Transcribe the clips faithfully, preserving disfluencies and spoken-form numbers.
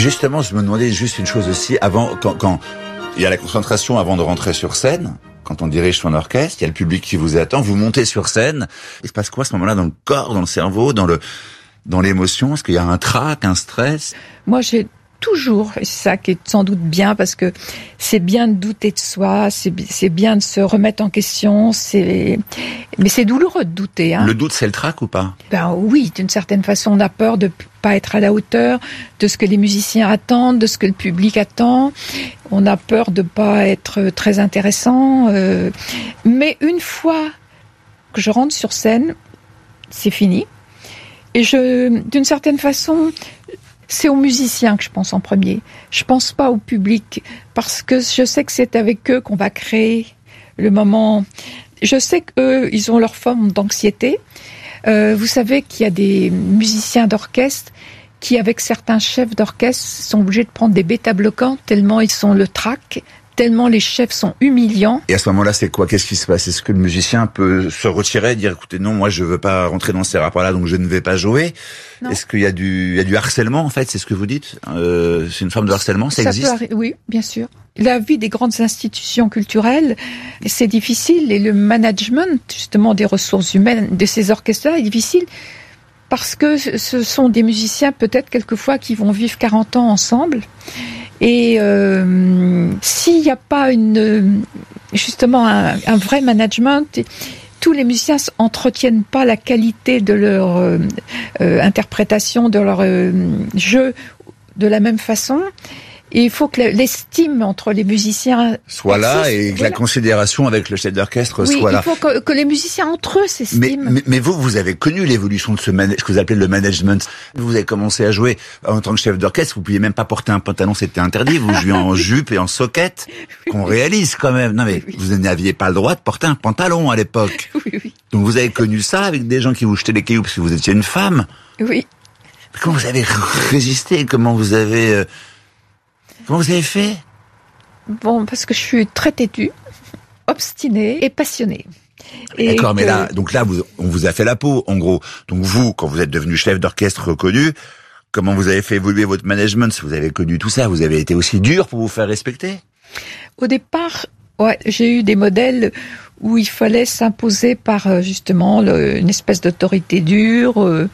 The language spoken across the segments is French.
justement, je me demandais juste une chose aussi, avant, quand, quand il y a la concentration avant de rentrer sur scène, quand on dirige son orchestre, il y a le public qui vous attend, vous montez sur scène, il se passe quoi à ce moment-là dans le corps, dans le cerveau, dans le, dans l'émotion? Est-ce qu'il y a un trac, un stress? Moi, j'ai toujours, et c'est ça qui est sans doute bien, parce que c'est bien de douter de soi, c'est, c'est bien de se remettre en question, c'est, mais c'est douloureux de douter, hein. Le doute, c'est le trac ou pas? Ben oui, d'une certaine façon, on a peur de pas être à la hauteur de ce que les musiciens attendent, de ce que le public attend. On a peur de pas être très intéressant. Euh, mais une fois que je rentre sur scène, c'est fini. Et je, d'une certaine façon, c'est aux musiciens que je pense en premier. Je pense pas au public, parce que je sais que c'est avec eux qu'on va créer le moment. Je sais qu'eux, ils ont leur forme d'anxiété. Euh, vous savez qu'il y a des musiciens d'orchestre qui, avec certains chefs d'orchestre, sont obligés de prendre des bêta-bloquants tellement ils sont le trac, tellement les chefs sont humiliants. Et à ce moment-là, c'est quoi? Qu'est-ce qui se passe? Est-ce que le musicien peut se retirer et dire, écoutez, non, moi, je veux pas rentrer dans ces rapports-là, donc je ne vais pas jouer? Non. Est-ce qu'il y a du, il y a du harcèlement, en fait? C'est ce que vous dites? Euh, c'est une forme de harcèlement? Ça, ça existe? Peut arri- oui, bien sûr. La vie des grandes institutions culturelles, c'est difficile, et le management, justement, des ressources humaines de ces orchestres-là est difficile, parce que ce sont des musiciens, peut-être, quelquefois, qui vont vivre quarante ans ensemble. Et euh, s'il n'y a pas une, justement un, un vrai management, tous les musiciens n'entretiennent pas la qualité de leur euh, euh, interprétation, de leur euh, jeu de la même façon. Et il faut que l'estime entre les musiciens soit là, et que voilà, la considération avec le chef d'orchestre oui, soit là. Il faut que, que les musiciens entre eux s'estiment. Mais, mais, mais vous, vous avez connu l'évolution de ce, man- ce que vous appelez le management. Vous avez commencé à jouer en tant que chef d'orchestre, vous pouviez même pas porter un pantalon, c'était interdit. Vous jouiez en jupe et en soquette, qu'on réalise quand même. Non mais oui, vous n'aviez pas le droit de porter un pantalon à l'époque. Oui, oui. Donc vous avez connu ça avec des gens qui vous jetaient des cailloux parce que vous étiez une femme. Oui. Mais comment vous avez résisté? Comment vous avez... Euh... Comment vous avez fait? Bon, parce que je suis très têtue, obstinée et passionnée. Et D'accord, que... mais là, donc là, vous, on vous a fait la peau, en gros. Donc vous, quand vous êtes devenu chef d'orchestre reconnu, comment vous avez fait évoluer votre management? Vous avez connu tout ça, vous avez été aussi dur pour vous faire respecter? Au départ, ouais, j'ai eu des modèles où il fallait s'imposer par, justement, le, une espèce d'autorité dure, euh,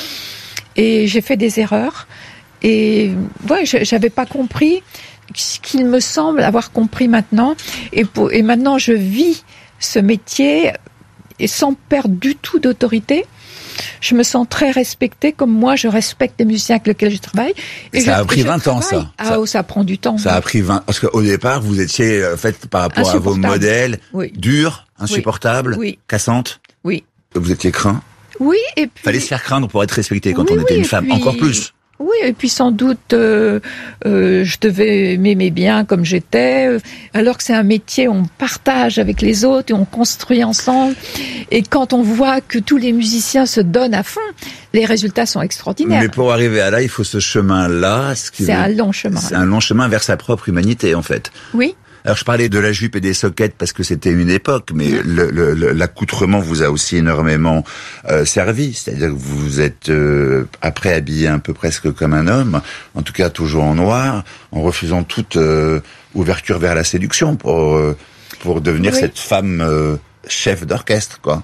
et j'ai fait des erreurs. Et ouais, j'avais pas compris ce qu'il me semble avoir compris maintenant. Et, pour, et maintenant, je vis ce métier et sans perdre du tout d'autorité. Je me sens très respectée, comme moi, je respecte les musiciens avec lesquels je travaille. Et, et ça je, a pris vingt ans, ça. Ah, ça. Oh, ça prend du temps. Ça oui. a pris vingt, parce qu'au départ, vous étiez, en fait, par rapport à vos modèles, oui. durs, insupportables, oui. cassantes. Oui. Vous étiez craint. Oui, et puis. Fallait se faire craindre pour être respecté quand oui, on était oui, une femme, puis... encore plus. Oui, et puis sans doute, euh, euh, je devais m'aimer bien comme j'étais, euh, alors que c'est un métier où on partage avec les autres et on construit ensemble. Et quand on voit que tous les musiciens se donnent à fond, les résultats sont extraordinaires. Mais pour arriver à là, il faut ce chemin-là. Ce qui c'est veut... un long chemin. C'est un long chemin vers sa propre humanité, en fait. Oui. Alors je parlais de la jupe et des soquettes parce que c'était une époque, mais le, le, le, l'accoutrement vous a aussi énormément euh, servi. C'est-à-dire que vous êtes euh, après habillé un peu presque comme un homme, en tout cas toujours en noir, en refusant toute euh, ouverture vers la séduction pour euh, pour devenir oui. cette femme euh, chef d'orchestre, quoi.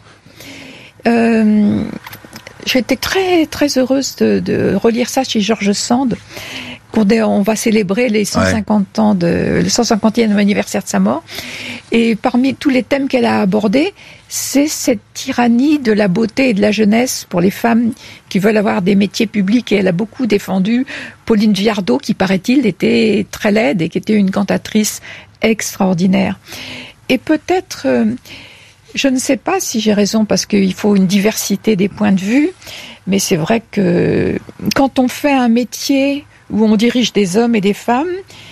Euh, j'étais très très heureuse de, de relire ça chez George Sand. On va célébrer les cent cinquante ouais. ans de, le cent cinquantième anniversaire de sa mort. Et parmi tous les thèmes qu'elle a abordés, c'est cette tyrannie de la beauté et de la jeunesse pour les femmes qui veulent avoir des métiers publics. Et elle a beaucoup défendu Pauline Viardot, qui, paraît-il, était très laide et qui était une cantatrice extraordinaire. Et peut-être, euh, je ne sais pas si j'ai raison, parce qu'il faut une diversité des points de vue, mais c'est vrai que quand on fait un métier où on dirige des hommes et des femmes,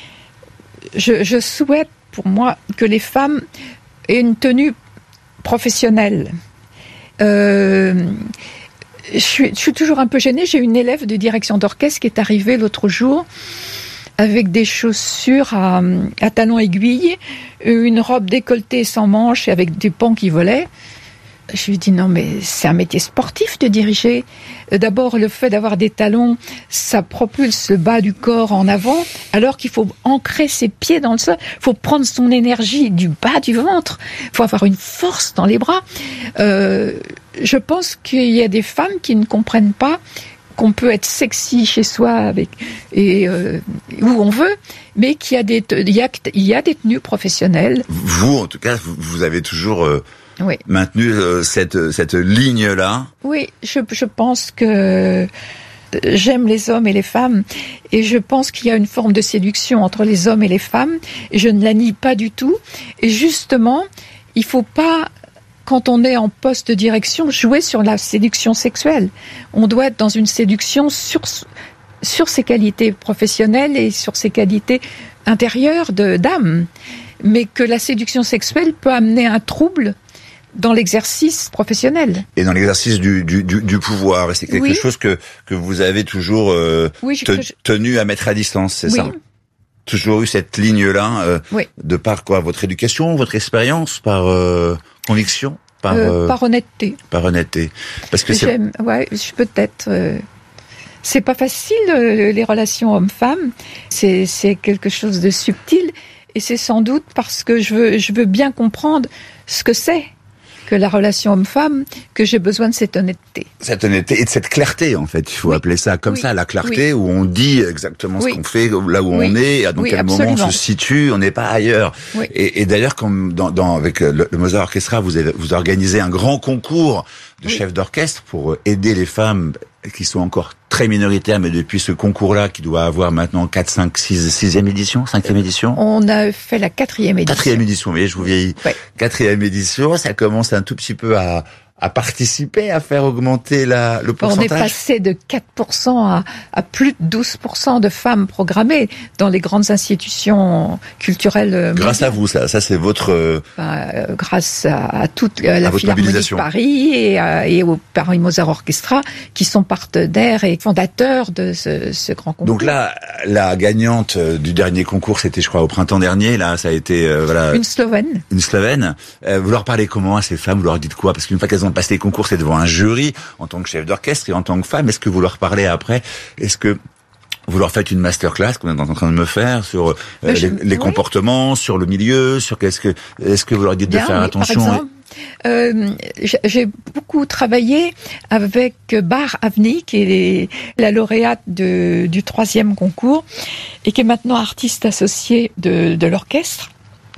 je, je souhaite pour moi que les femmes aient une tenue professionnelle. Euh, je, suis, je suis toujours un peu gênée. J'ai une élève de direction d'orchestre qui est arrivée l'autre jour avec des chaussures à, à talons aiguilles, une robe décolletée sans manches et avec des pans qui volaient. Je lui dis non, mais c'est un métier sportif de diriger. D'abord, le fait d'avoir des talons, ça propulse le bas du corps en avant, alors qu'il faut ancrer ses pieds dans le sol. Il faut prendre son énergie du bas du ventre. Il faut avoir une force dans les bras. Euh, je pense qu'il y a des femmes qui ne comprennent pas qu'on peut être sexy chez soi avec et euh, où on veut, mais qu'il y a des il y a, il y a des tenues professionnelles. Vous, en tout cas, vous avez toujours euh... Oui. maintenu euh, cette cette ligne là. Oui, je je pense que j'aime les hommes et les femmes et je pense qu'il y a une forme de séduction entre les hommes et les femmes et je ne la nie pas du tout et justement, il faut pas quand on est en poste de direction jouer sur la séduction sexuelle. On doit être dans une séduction sur sur ses qualités professionnelles et sur ses qualités intérieures de d'âme, mais que la séduction sexuelle peut amener un trouble dans l'exercice professionnel. Et dans l'exercice du, du, du, du pouvoir. Et c'est quelque oui. chose que, que vous avez toujours euh, oui, je, te, je... tenu à mettre à distance, c'est oui. ça? Toujours eu cette ligne-là, euh, oui. de par quoi? Votre éducation, votre expérience, par euh, conviction, par, euh, euh, par honnêteté. Par honnêteté. Parce que c'est... J'aime, ouais, peut-être... Euh... C'est pas facile, euh, les relations hommes-femmes. C'est, c'est quelque chose de subtil. Et c'est sans doute parce que je veux, je veux bien comprendre ce que c'est que la relation homme-femme, que j'ai besoin de cette honnêteté. Cette honnêteté et de cette clarté, en fait. Il faut oui. appeler ça comme oui. ça, la clarté, oui. où on dit exactement oui. ce qu'on fait, là où oui. on est, dans oui, quel absolument. moment on se situe, on n'est pas ailleurs. Oui. Et, et d'ailleurs, comme dans, dans, avec le, le Mozart Orchestra, vous, avez, vous organisez un grand concours de oui. chefs d'orchestre pour aider les femmes qui sont encore très minoritaires, mais depuis ce concours-là, qui doit avoir maintenant quatre, cinq, six, sixième édition, cinquième édition. On a fait la quatrième édition. Quatrième édition, vous voyez, je vous vieillis. Ouais. Quatrième édition, ça commence un tout petit peu à, à participer, à faire augmenter la, le pourcentage. On est passé de quatre pour cent à, à plus de douze pour cent de femmes programmées dans les grandes institutions culturelles. Grâce mondiales. à vous, ça, ça c'est votre... Euh... Bah, euh, grâce à, à toute à la à Philharmonie de Paris et, à, et au Paris Mozart Orchestra, qui sont partenaires et fondateurs de ce, ce grand concours. Donc là, la gagnante du dernier concours, c'était je crois au printemps dernier, là, ça a été... Euh, voilà, une Slovène. Une Slovène. Euh, vous leur parlez comment à ces femmes? Vous leur dites quoi? Parce qu'une fois qu'elles ont passé les concours, c'est devant un jury, en tant que chef d'orchestre et en tant que femme. Est-ce que vous leur parlez après? Est-ce que vous leur faites une masterclass qu'on est en train de me faire sur euh, je, les, les oui. comportements, sur le milieu, sur qu'est-ce que est-ce que vous leur dites Bien, de faire oui, attention? Par exemple, euh, j'ai beaucoup travaillé avec Bar Avni, qui est la lauréate de, du troisième concours et qui est maintenant artiste associée de, de l'orchestre.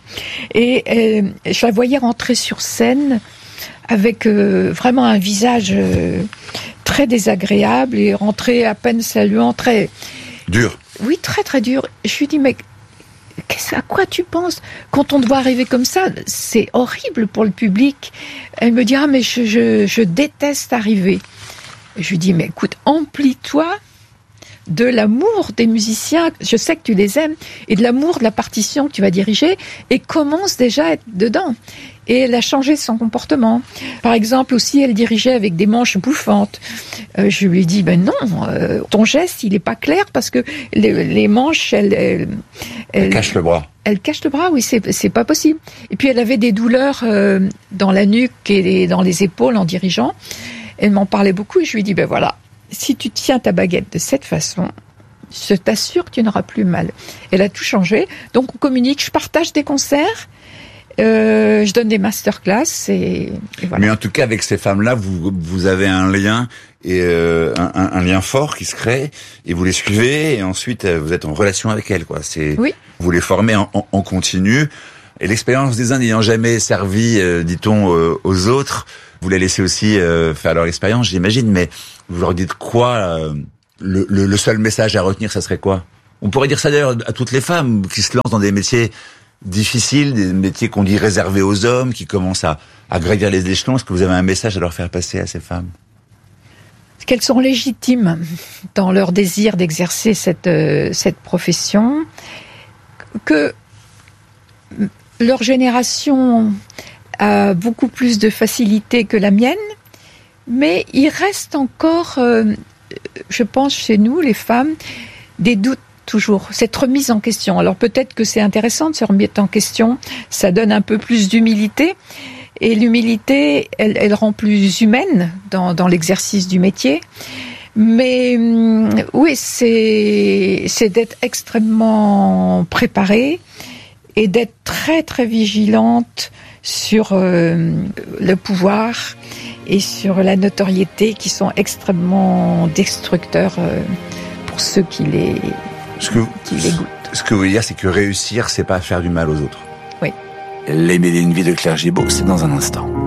Et euh, je la voyais rentrer sur scène avec euh, vraiment un visage euh, très désagréable et rentrer à peine saluant, très... Dur. Oui, très très dur. Je lui dis, mais qu'est-ce, à quoi tu penses? Quand on doit arriver comme ça, c'est horrible pour le public. Elle me dit, ah mais je, je, je déteste arriver. Je lui dis, mais écoute, emplis-toi de l'amour des musiciens, je sais que tu les aimes, et de l'amour de la partition que tu vas diriger, et commence déjà à être dedans. Et elle a changé son comportement. Par exemple, aussi, elle dirigeait avec des manches bouffantes. Euh, je lui ai dit, ben non, euh, ton geste, il est pas clair, parce que les, les manches, elles... Elles, elles, elles cachent le bras. Elle cache le bras, oui, c'est, c'est pas possible. Et puis, elle avait des douleurs euh, dans la nuque et dans les épaules en dirigeant. Elle m'en parlait beaucoup, et je lui ai dit, ben voilà, si tu tiens ta baguette de cette façon, je t'assure que tu n'auras plus mal. Elle a tout changé. Donc, on communique, je partage des concerts, euh, je donne des masterclass et, et voilà. Mais en tout cas, avec ces femmes-là, vous, vous avez un lien et euh, un, un lien fort qui se crée et vous les suivez et ensuite vous êtes en relation avec elles, quoi. C'est, oui. Vous les formez en, en, en continu. Et l'expérience des uns n'ayant jamais servi, euh, dit-on, euh, aux autres, vous les laissez aussi euh, faire leur expérience, j'imagine, mais vous leur dites quoi euh, le, le, le seul message à retenir, ça serait quoi? On pourrait dire ça d'ailleurs à toutes les femmes qui se lancent dans des métiers difficiles, des métiers qu'on dit réservés aux hommes, qui commencent à, à gravir les échelons. Est-ce que vous avez un message à leur faire passer à ces femmes? Qu'elles sont légitimes dans leur désir d'exercer cette, euh, cette profession, que leur génération a beaucoup plus de facilité que la mienne, mais il reste encore, euh, je pense, chez nous, les femmes, des doutes toujours, cette remise en question. Alors peut-être que c'est intéressant de se remettre en question, ça donne un peu plus d'humilité, Et l'humilité, elle, elle rend plus humaine dans, dans l'exercice du métier. Mais oui, c'est, c'est d'être extrêmement préparée et d'être très très vigilante sur euh, le pouvoir et sur la notoriété qui sont extrêmement destructeurs euh, pour ceux qui les, ce que, qui les goûtent. Ce que vous voulez dire, c'est que réussir, c'est pas faire du mal aux autres. Oui. Les Mille et une vies de Claire Gibault, c'est dans un instant.